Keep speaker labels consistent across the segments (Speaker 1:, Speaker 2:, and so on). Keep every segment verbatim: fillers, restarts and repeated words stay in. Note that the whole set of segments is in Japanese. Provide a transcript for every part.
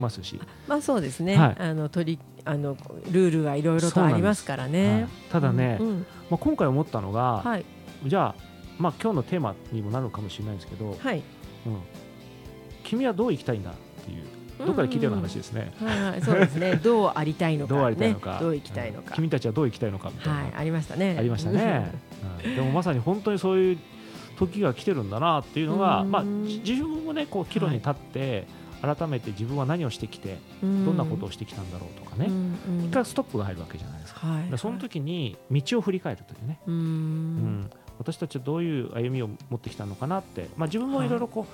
Speaker 1: ますし、
Speaker 2: まあそうですね、
Speaker 1: はい、
Speaker 2: あの取りあのルールがいろいろとありますからね、はい、
Speaker 1: ただね、うんうん、まあ、今回思ったのが、
Speaker 2: はい、
Speaker 1: じゃあ、まあ、今日のテーマにもなるかもしれないんですけど、
Speaker 2: はい、
Speaker 1: うん、君はどう生きたいんだっていうどっかで聞いたような話ですね、
Speaker 2: うんうん、はいはい、そうですねどうありたいのか、ね、
Speaker 1: どうありたいのか、
Speaker 2: どう生きたいのか、
Speaker 1: うん、君たちはどう生きたいのかみたいな、
Speaker 2: はい、ありましたね
Speaker 1: ありましたね、うん、でもまさに本当にそういう時が来てるんだなっていうのが、まあ、自分もねこう岐路に立って、はい、改めて自分は何をしてきてどんなことをしてきたんだろうとかね、一回ストップが入るわけじゃないですか、はい、でその時に道を振り返るというね、うん、うん、私たちはどういう歩みを持ってきたのかなって、まあ、自分もいろいろこう、はい、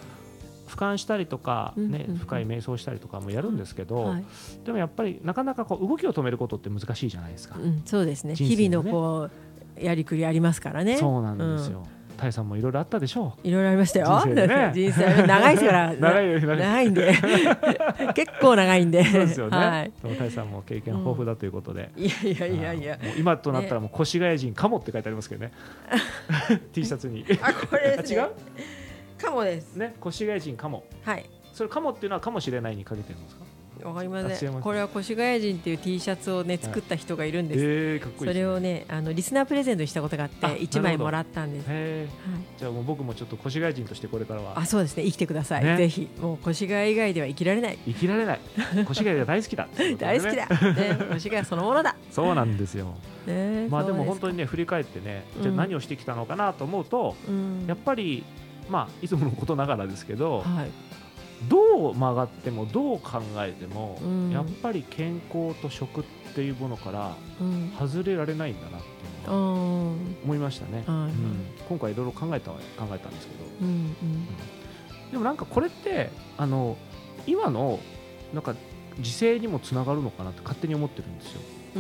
Speaker 1: 俯瞰したりとか、ね、うんうんうん、深い瞑想したりとかもやるんですけど、はい、でもやっぱりなかなかこう動きを止めることって難しいじゃないですか、うん、
Speaker 2: そうですね、日々のこうやりくりありますからね。
Speaker 1: そうなんですよ、うん、タイさんもいろいろあったでしょう。
Speaker 2: いろいろありましたよ。
Speaker 1: 人生ね、
Speaker 2: 人生長いですから
Speaker 1: 長い長い
Speaker 2: 長いんで結構長いんで。
Speaker 1: そうですよね、はい、タイさんも経験豊富だということで、
Speaker 2: うん、いやいやいやいや、
Speaker 1: もう今となったらもう越谷人かもって書いてありますけどねT シャツに
Speaker 2: あ、これですね、
Speaker 1: 違う
Speaker 2: かもです
Speaker 1: ね、越谷人かも、
Speaker 2: はい、
Speaker 1: それかもっていうのはかもしれないにかけてるんですか。
Speaker 2: わかりません。これは越谷人っていう T シャツをね作った人がいるんです、はい、
Speaker 1: えー、かっこいいですね。
Speaker 2: それをねあのリスナープレゼントしたことがあっていちまいもらったんです。
Speaker 1: へ、はい、じゃあもう僕もちょっと越谷人としてこれからは、
Speaker 2: あ、そうですね、生きてください、ね、ぜひ。もう越谷以外では生きられない
Speaker 1: 生きられない越谷が大好きだ、ね、
Speaker 2: 大好きだ、ね、越谷そのものだ
Speaker 1: そうなんですよ、
Speaker 2: ね、
Speaker 1: まあでも本当にね振り返ってね、じゃあ何をしてきたのかなと思うと、うん、やっぱりまあいつものことながらですけど、はい、どう曲がってもどう考えても、うん、やっぱり健康と食っていうものから外れられないんだなっていうのは思いましたね、うんうん、今回いろいろ考えた考えたんですけど、うんうん、でもなんかこれってあの今のなんか時勢にもつながるのかなって勝手に思ってるんですよ。うん、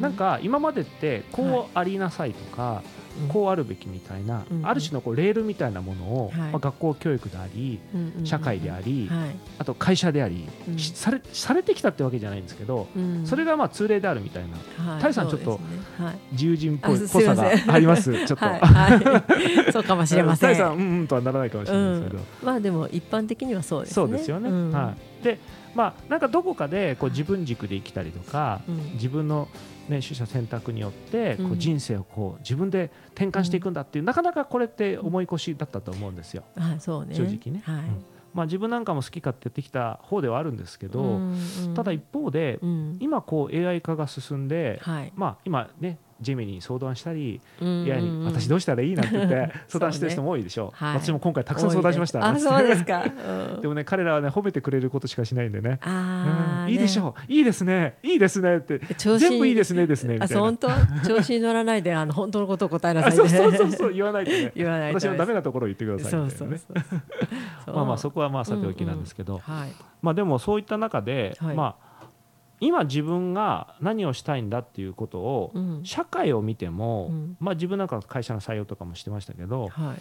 Speaker 1: なんか今までってこうありなさいとか、はい、こうあるべきみたいな、うん、ある種のこうレールみたいなものを、はい、まあ、学校教育であり、うん、社会であり、はい、あと会社であり、うん、され、されてきたってわけじゃないんですけど、うん、それがまあ通例であるみたいな、はい、タイさんちょっと、ね、はい、自由人っぽい、ぽさがありますちょっと、はい
Speaker 2: はい、そうかもしれません。
Speaker 1: タイさんうんうんとはならないかもしれないですけど、
Speaker 2: うん、まあでも一般的にはそうですね。
Speaker 1: そうですよね、うん、はい、でまあ、なんかどこかでこう自分軸で生きたりとか、うん、自分の、ね、取捨選択によってこう人生をこう自分で転換していくんだっていう、うん、なかなかこれって思い越しだったと思うんですよ、うん、そうね、正直ね、はい、うん、まあ、自分なんかも好き勝手やってきた方ではあるんですけど、うんうん、ただ一方で、うん、今こう エーアイ 化が進んで、はい、まあ、今ねジェミニに相談したり、うんうんうん、エーアイに私どうしたらいいなんて言って相談してる人も多いでしょう、ね、はい、私も今回たくさん相談しました。
Speaker 2: あ、そうですか、うん、
Speaker 1: でもね彼らはね褒めてくれることしかしないんでね、あ、うん、いいでしょう、いいですね、いいですねって全部いいですねですねみたいな。あ、
Speaker 2: 本当調子に乗らないであの本当のことを答えなさいね。
Speaker 1: そうそうそうそう言わないとね
Speaker 2: 言わないと
Speaker 1: 私のダメなところを言ってくださいみたいなね。そうそうそうまあまあそこはまあさておきなんですけど、うんうん、はい、まあでもそういった中で、はい、まあ今自分が何をしたいんだっていうことを、うん、社会を見ても、うん、まあ、自分なんか会社の採用とかもしてましたけど、はい、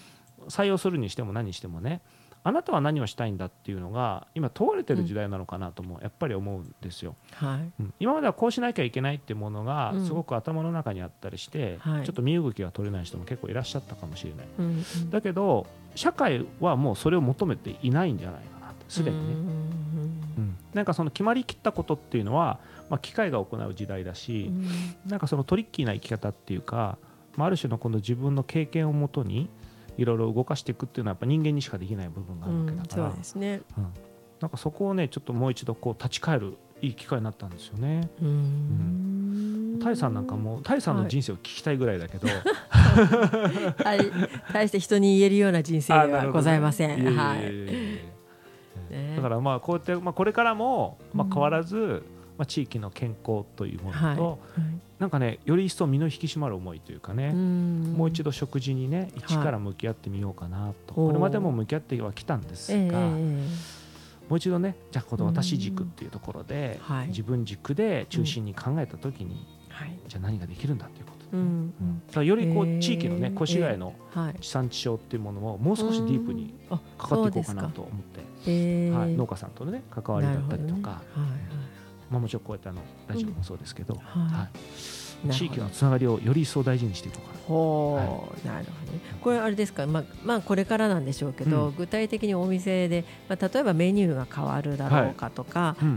Speaker 1: 採用するにしても何してもね、あなたは何をしたいんだっていうのが今問われてる時代なのかなともやっぱり思うんですよ、はい、うん、今まではこうしなきゃいけないっていうものがすごく頭の中にあったりして、うん、ちょっと身動きが取れない人も結構いらっしゃったかもしれない、うんうん、だけど社会はもうそれを求めていないんじゃないかなとすでにね、うんうん、なんかその決まりきったことっていうのは、まあ、機械が行う時代だし、うん、なんかそのトリッキーな生き方っていうか、まあ、ある種のこの自分の経験をもとにいろいろ動かしていくっていうのはやっぱ人間にしかできない部分があるわけだから、うん、そうですね、うん、なんかそこをねちょっともう一度こう立ち返るいい機会になったんですよね。うん、うん、タイさんなんかもタイさんの人生を聞きたいぐらいだけど、
Speaker 2: はい、大して人に言えるような人生ではございません。はい、
Speaker 1: だからまあこうやって、まあ、これからもまあ変わらず、うん、まあ、地域の健康というものと、はいはい、なんかねより一層身の引き締まる思いというかね、うん、もう一度食事にね一から向き合ってみようかなと、はい、これまでも向き合ってはきたんですが、えー、もう一度ねじゃあこの私軸っていうところで、はい、自分軸で中心に考えた時に、はい、じゃあ何ができるんだということ、うんうん、だからよりこう地域のね越谷の地産地消っていうものをもう少しディープにかかっていこうかなと思って、はい、農家さんとのね関わりだったりとか、はいはい、 まあ、もちろんこうやってあのラジオもそうですけど、うんはい、地域のつながりをより一層大事にしていこうかな。
Speaker 2: ほう、はい、なるほどね。これあれですか、まあまあ、これからなんでしょうけど、うん、具体的にお店で、まあ、例えばメニューが変わるだろうかとか、はいうん